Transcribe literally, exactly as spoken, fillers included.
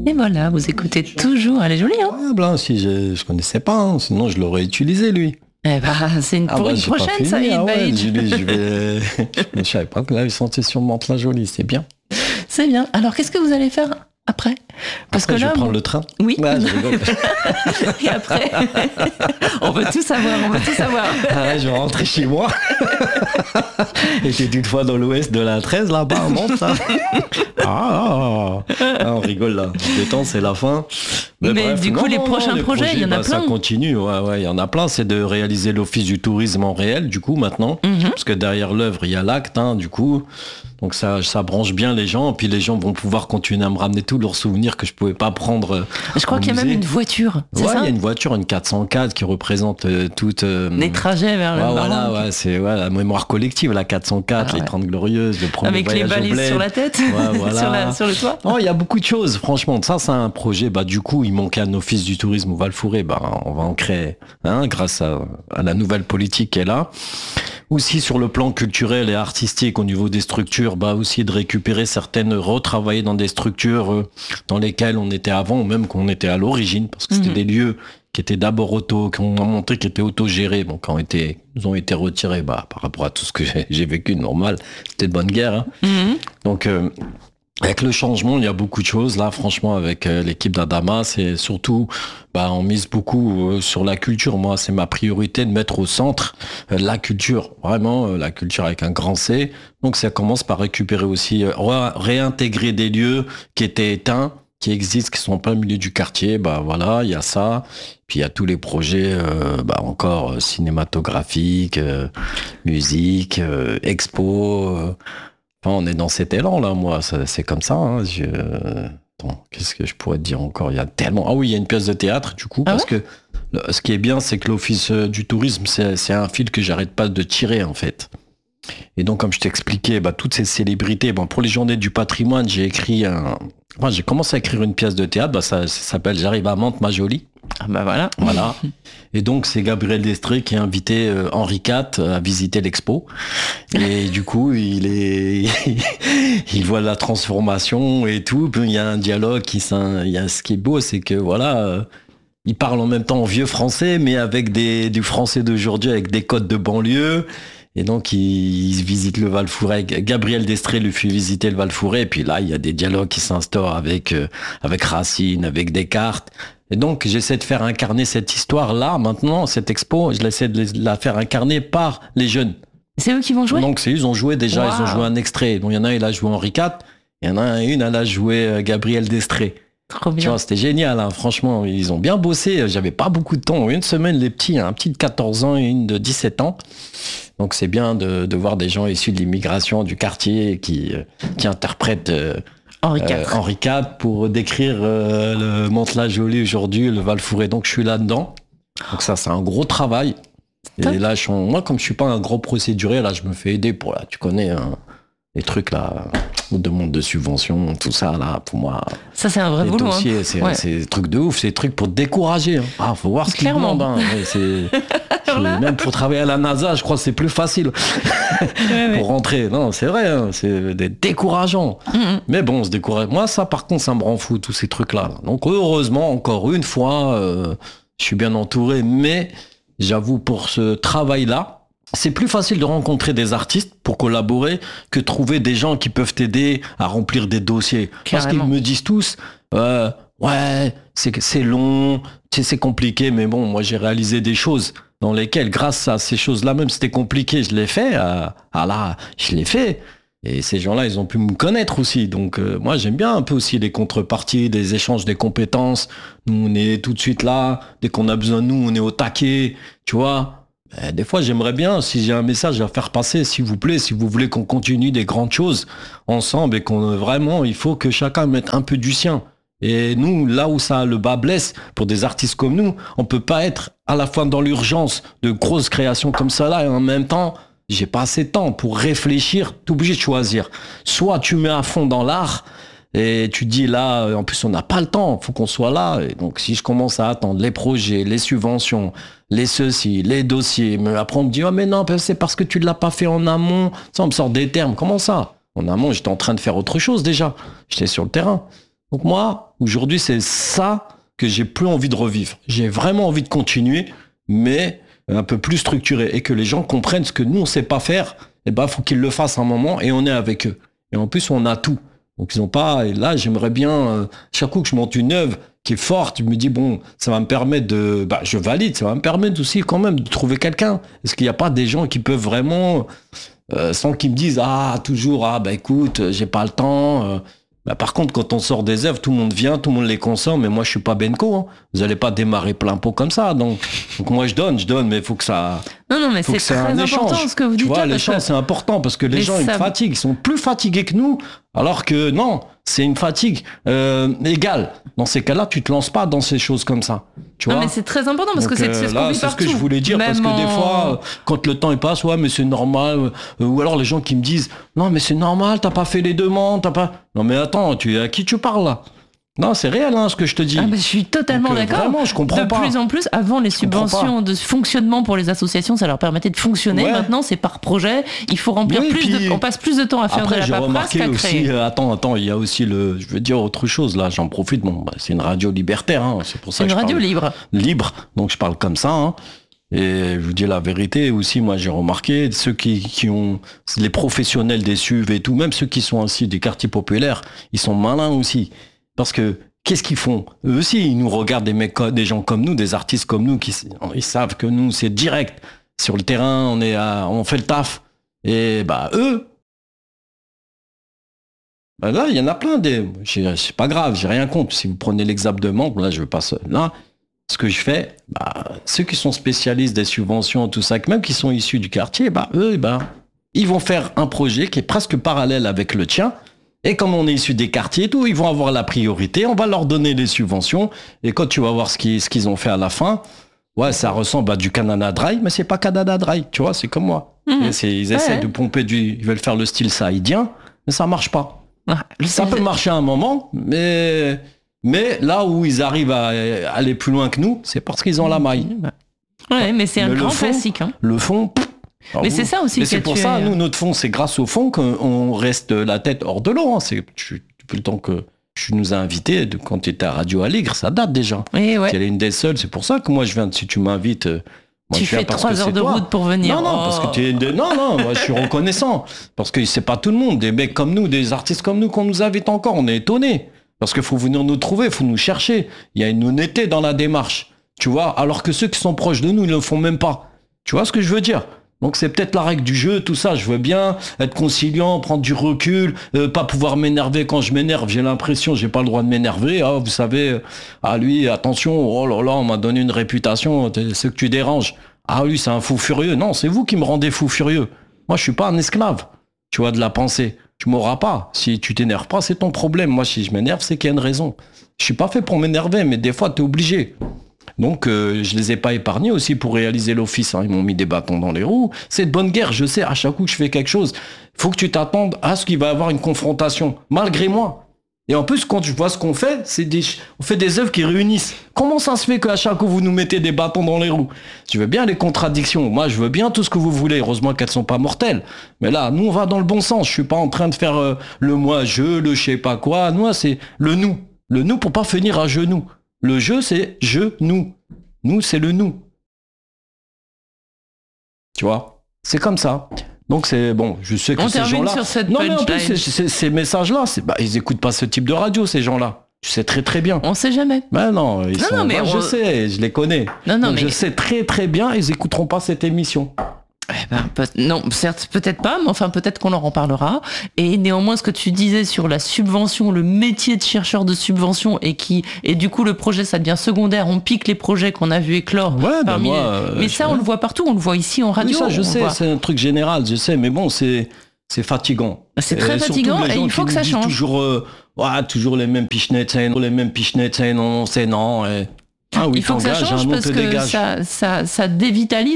Et voilà, vous écoutez toujours. Elle est jolie, hein? Ouais, blanc, si je, je connaissais pas, hein, sinon je l'aurais utilisé lui. Eh ben, c'est une, Ah pour bah, une j'ai pas prochaine, fini, Saïd ah ouais, Baïd. Julie, je vais. Je savais pas que là, il sentait sur Mantes-la Jolie, c'est bien. C'est bien. Alors, qu'est-ce que vous allez faire après? Parce Après, que je là, vais prendre bon- le train. Oui. Ouais, je rigole. Et après, on veut tout savoir, on veut tout savoir. Ah ouais, je vais rentrer chez moi. Et t'es une fois dans l'ouest de la treize, là-bas, on monte, ça. Ah, ah, ah, on rigole, là. Le temps, c'est la fin. Mais du coup, les prochains les projets, il y en a bah, Ça plein. continue, ouais, ouais, il y en a plein. C'est de réaliser l'office du tourisme en réel, du coup, maintenant. Mhm. Parce que derrière l'œuvre, il y a l'acte, hein, du coup. Donc ça, ça branche bien les gens. Puis les gens vont pouvoir continuer à me ramener tous leurs souvenirs que je pouvais pas prendre. Je crois au qu'il y a même musée. une voiture, c'est Ouais, il ça? y a une voiture, une quatre cent quatre qui représente euh, toute... euh, Les trajets vers le ouais, voilà, Maroc. ouais, c'est ouais, la mémoire collective, la quatre cent quatre, Ah les ouais. trente glorieuses, le premier Avec les voyage au balises bled. sur la tête, Ouais, voilà. sur, la- sur le toit. Non, il y a beaucoup de choses, franchement. Ça, c'est un projet. Bah, du coup, il manquait un office du tourisme au Val-Fouré. Bah, on va en créer un grâce à, à la nouvelle politique qui est là. Aussi, sur le plan culturel et artistique, au niveau des structures, bah, aussi de récupérer certaines, retravailler dans des structures euh, dans lesquelles on était avant, ou même qu'on était à l'origine, parce que c'était Mhm. des lieux qui étaient d'abord auto, qui ont montré qui étaient autogérés, bon, qui ont été, ils ont été retirés, bah, par rapport à tout ce que j'ai, j'ai vécu de normal. C'était de bonne guerre, hein. Mhm. Donc, euh, avec le changement, il y a beaucoup de choses. Là, franchement, avec euh, l'équipe d'Adama, c'est surtout, bah, on mise beaucoup euh, sur la culture. Moi, c'est ma priorité de mettre au centre euh, la culture. Vraiment, euh, la culture avec un grand C. Donc, ça commence par récupérer aussi, euh, ré- réintégrer des lieux qui étaient éteints, qui existent, qui sont pas au milieu du quartier. Bah, voilà, il y a ça. Puis, il y a tous les projets, euh, bah, encore euh, cinématographiques, euh, musique, euh, expo. euh, Enfin, on est dans cet élan là, moi, ça- c'est comme ça. Hein. Je... Attends, qu'est-ce que je pourrais te dire encore? Il y a tellement. Ah oui, il y a une pièce de théâtre du coup, Ah parce que le- ce qui est bien, c'est que l'office euh, du tourisme, c'est c'est un fil que j'arrête pas de tirer en fait. Et donc, comme je t'expliquais, bah, toutes ces célébrités, bon, pour les journées du patrimoine, j'ai écrit un. Enfin, j'ai commencé à écrire une pièce de théâtre, bah, ça, ça s'appelle J'arrive à Mantes, ma jolie. Ah bah voilà. Voilà. Et donc, c'est Gabriel Destré qui a invité euh, Henri quatre à visiter l'expo. Et du coup, il est, il voit la transformation et tout. Puis il y a un dialogue qui, s'in- il y a ce qui est beau, c'est que voilà, euh, il parle en même temps en vieux français, mais avec des, du français d'aujourd'hui, avec des codes de banlieue. Et donc, il, il visite le Val-Fouré. Gabriel Destré lui fait visiter le Val-Fouré. Et puis là, il y a des dialogues qui s'instaurent avec, euh, avec Racine, avec Descartes. Et donc, j'essaie de faire incarner cette histoire-là. Maintenant, cette expo, je l'essaie de les- la faire incarner par les jeunes. C'est eux qui vont jouer? Donc, c'est, ils ont joué déjà, ils ont Waouh. joué un extrait. Donc, il y en a, il a joué Henri quatre. Il y en a une, elle a joué euh, Gabriel Destré. Trop Tu bien. vois, c'était génial, hein. Franchement, ils ont bien bossé. J'avais pas beaucoup de temps. Une semaine, les petits, un petit de quatorze ans et une de dix-sept ans. Donc, c'est bien de, de voir des gens issus de l'immigration du quartier qui, euh, qui interprètent euh, Henri euh, quatre. Henri quatre pour décrire euh, le Mantes-la-Jolie aujourd'hui, le Val-Fouré. Donc, je suis là-dedans. Donc, ça, c'est un gros travail. Et Top. là, je, suis en- moi, comme je suis pas un gros procéduré, là, je me fais aider pour, là, tu connais, hein, les trucs, là, demande de subvention, tout ça, là, pour moi. Ça, c'est un vrai Les boulot. hein. dossiers, c'est Ouais. c'est des trucs de ouf, c'est des trucs pour te décourager. Hein. Ah, faut voir ce qu'ils Clairement. demandent. Hein. Ouais, c'est- c'est- même pour travailler à la NASA, je crois que c'est plus facile Ouais, ouais. pour rentrer. Non, c'est vrai, hein, c'est des décourageants. Mhm. Mais bon, on se décourage. Moi, ça, par contre, ça me rend fou, tous ces trucs-là. Donc, heureusement, encore une fois, euh, je suis bien entouré. Mais j'avoue, pour ce travail-là, c'est plus facile de rencontrer des artistes pour collaborer que de trouver des gens qui peuvent t'aider à remplir des dossiers. Parce qu'ils Carrément. me disent tous, euh, ouais, c'est que c'est long, tu sais, c'est compliqué, mais bon, moi j'ai réalisé des choses dans lesquelles, grâce à ces choses-là, même si c'était compliqué, je l'ai fait. Ah, ah là, je l'ai fait. Et ces gens-là, ils ont pu me connaître aussi. Donc, euh, moi, j'aime bien un peu aussi les contreparties, des échanges des compétences. Nous, on est tout de suite là. Dès qu'on a besoin de nous, on est au taquet. Tu vois? Eh, des fois, j'aimerais bien, si j'ai un message à faire passer, s'il vous plaît, si vous voulez qu'on continue des grandes choses ensemble et qu'on vraiment, il faut que chacun mette un peu du sien. Et nous, là où ça le bas blesse, pour des artistes comme nous, on peut pas être à la fois dans l'urgence de grosses créations comme ça là et en même temps, j'ai pas assez de temps pour réfléchir. T'es obligé de choisir. Soit tu mets à fond dans l'art et tu dis là, en plus on n'a pas le temps, faut qu'on soit là. Et donc si je commence à attendre les projets, les subventions, les ceci, les dossiers, mais après on me dit oh mais non, c'est parce que tu l'as pas fait en amont. Ça on me sort des termes. Comment ça? En amont, j'étais en train de faire autre chose déjà. J'étais sur le terrain. Donc moi, aujourd'hui, c'est ça que j'ai plus envie de revivre. J'ai vraiment envie de continuer, mais un peu plus structuré, et que les gens comprennent ce que nous, on sait pas faire. Eh ben, faut qu'ils le fassent un moment, et on est avec eux. Et en plus, on a tout. Donc ils ont pas. Et là, j'aimerais bien. Euh, chaque coup que je monte une œuvre qui est forte, je me dis bon, ça va me permettre de. Bah, je valide. Ça va me permettre aussi quand même de trouver quelqu'un. Est-ce qu'il n'y a pas des gens qui peuvent vraiment, euh, sans qu'ils me disent ah toujours ah bah écoute, j'ai pas le temps. Euh, bah, par contre, quand on sort des œuvres, tout le monde vient, tout le monde les consomme, mais moi je suis pas Benko. Hein. Vous allez pas démarrer plein pot comme ça. Donc, donc moi je donne, je donne, mais il faut que ça. Non, non, mais c'est très important échange. Ce que vous dites. Tu vois, là, l'échange, que... c'est important parce que les, les gens, ça... ils fatiguent. Ils sont plus fatigués que nous, alors que non, c'est une fatigue euh, égale. Dans ces cas-là, tu te lances pas dans ces choses comme ça. Tu non, vois mais c'est très important parce Donc, que c'est, c'est ce qu'on vit c'est partout. C'est ce que je voulais dire. Même parce que en... des fois, quand le temps il passe, ouais, mais c'est normal. Euh, ou alors les gens qui me disent, non, mais c'est normal, t'as pas fait les demandes, t'as pas. Non, mais attends, tu à qui tu parles là? Non, c'est réel hein, ce que je te dis. Ah bah, je suis totalement Donc, euh, d'accord. Vraiment, je comprends de pas. De plus en plus, avant les je subventions de fonctionnement pour les associations, ça leur permettait de fonctionner. Ouais. Maintenant, c'est par projet. Il faut remplir oui, plus puis... de. On passe plus de temps à faire Après, de la j'ai paperasse qu'à aussi, créer. Euh, attends, attends, il y a aussi le. Je veux dire autre chose là. J'en profite. Bon, bah, c'est une radio libertaire. Hein, c'est pour ça. C'est une que je radio parle... libre. Libre. Donc je parle comme ça. Hein. Et je vous dis la vérité aussi, moi j'ai remarqué, ceux qui, qui ont, les professionnels des S U V et tout, même ceux qui sont aussi des quartiers populaires, ils sont malins aussi. Parce que, qu'est-ce qu'ils font? Eux aussi, ils nous regardent des mecs, des gens comme nous, des artistes comme nous, qui, ils savent que nous, c'est direct. Sur le terrain, on est à, on fait le taf. Et bah, eux, bah là, il y en a plein des, c'est pas grave, j'ai rien contre. Si vous prenez l'exemple de Mende, là, je passe, là, ce que je fais, bah, ceux qui sont spécialistes des subventions, tout ça, même qui sont issus du quartier, bah, eux, bah, ils vont faire un projet qui est presque parallèle avec le tien. Et comme on est issu des quartiers et tout, ils vont avoir la priorité, on va leur donner les subventions. Et quand tu vas voir ce qu'ils, ce qu'ils ont fait à la fin, ouais, ça ressemble à du Canada Dry, mais c'est pas Canada Dry, tu vois, c'est comme moi. Mmh. C'est, ils essaient ouais. de pomper du, ils veulent faire le style saïdien, mais ça marche pas. Ah, ça peut marcher à un moment, mais, mais là où ils arrivent à aller plus loin que nous, c'est parce qu'ils ont la maille. Ouais, mais c'est mais un grand fond, classique. Hein. Le fond, pff, mais c'est ça aussi. Mais c'est pour ça, es... nous, notre fond, c'est grâce au fond qu'on reste la tête hors de l'eau. Hein. C'est depuis le temps que tu nous as invités, de, quand tu étais à Radio Aligre, ça date déjà. Oui, ouais. Tu es une des seules. C'est pour ça que moi, je viens. Si tu m'invites, moi, tu je viens fais parce trois que heures de toi. route pour venir. Non, non, oh. parce que tu es. De... Non, non, moi, je suis reconnaissant parce que c'est pas tout le monde, des mecs comme nous, des artistes comme nous, qu'on nous invite encore. On est étonnés parce qu'il faut venir nous trouver, il faut nous chercher. Il y a une honnêteté dans la démarche, tu vois. Alors que ceux qui sont proches de nous, ils le font même pas. Tu vois ce que je veux dire? Donc c'est peut-être la règle du jeu, tout ça. Je veux bien être conciliant, prendre du recul, euh, pas pouvoir m'énerver quand je m'énerve. J'ai l'impression, j'ai pas le droit de m'énerver. Ah, vous savez, ah lui, attention, oh là là, on m'a donné une réputation. C'est que tu déranges. Ah lui, c'est un fou furieux. Non, c'est vous qui me rendez fou furieux. Moi, je suis pas un esclave. Tu vois, de la pensée. Tu m'auras pas. Si tu t'énerves pas, c'est ton problème. Moi, si je m'énerve, c'est qu'il y a une raison. Je suis pas fait pour m'énerver, mais des fois, t'es obligé. Donc, euh, je les ai pas épargnés aussi pour réaliser l'office. Hein. Ils m'ont mis des bâtons dans les roues. C'est de bonne guerre. Je sais, à chaque coup que je fais quelque chose, faut que tu t'attendes à ce qu'il va y avoir une confrontation, malgré moi. Et en plus, quand je vois ce qu'on fait, c'est des, on fait des œuvres qui réunissent. Comment ça se fait qu'à chaque coup, vous nous mettez des bâtons dans les roues? Je veux bien les contradictions. Moi, je veux bien tout ce que vous voulez. Heureusement qu'elles sont pas mortelles. Mais là, nous, on va dans le bon sens. Je suis pas en train de faire euh, le moi-je, le je sais pas quoi. Nous, c'est le nous. Le nous pour pas finir à genoux. Le je, c'est je, nous. Nous, c'est le nous. Tu vois? C'est comme ça. Donc, c'est bon, je sais que on ces gens-là... sur cette non, mais en plus, c'est, c'est, ces messages-là, c'est, bah, ils écoutent pas ce type de radio, ces gens-là. Tu sais très très bien. On sait jamais. Ben non, ils non, sont... non, mais bah, on... je sais, je les connais. Non, non, Donc, mais... je sais très très bien, ils écouteront pas cette émission. Eh ben, peut- non, certes, peut-être pas, mais enfin, peut-être qu'on leur en parlera. Et néanmoins, ce que tu disais sur la subvention, le métier de chercheur de subvention, et qui, et du coup, le projet, ça devient secondaire. On pique les projets qu'on a vu éclore. Ouais, parmi bah moi, les... euh, Mais ça, je... on le voit partout. On le voit ici en radio. Oui, ça, je sais, voit... c'est un truc général, je sais, mais bon, c'est, c'est fatigant. C'est très et fatigant, et il faut que ça change. Toujours, euh, ouais, toujours les mêmes pichenettes, les mêmes pichenettes, non, c'est non. Et... Ah oui, il faut que ça change parce que ça, ça, ça dévitalise